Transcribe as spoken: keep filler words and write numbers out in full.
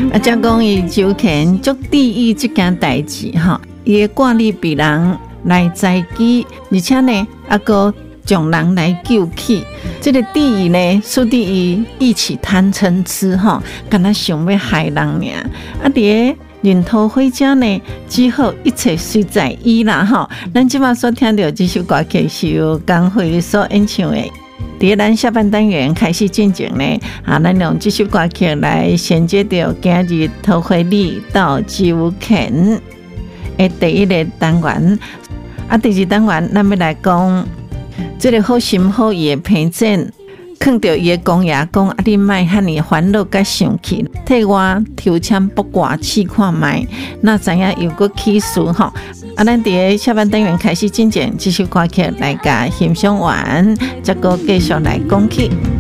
啊，则讲伊周乾足伫意即件代志吼，伊的挂历被人来载记，而且呢，啊个将人来救起。这个地义呢，使得伊意起贪嗔痴吼，敢若想要害人尔。啊，伫人头花遮呢，只好一切随在伊啦吼。咱即马所听到这首歌曲是由江蕙所演唱的。伫咱下半单元开始进行呢，啊，咱用这首歌曲来衔接到今日桃花里到周乾的第一个单元。啊，第二单元咱要来讲，这个好心好意的平正，看到伊的公爷讲，啊，你莫遐尼烦恼甲生气，替我抽签卜卦试看卖，那知影又搁起事吼。啊，咱伫下半单元开始进行这首歌曲来甲欣赏完，再个继续来讲起。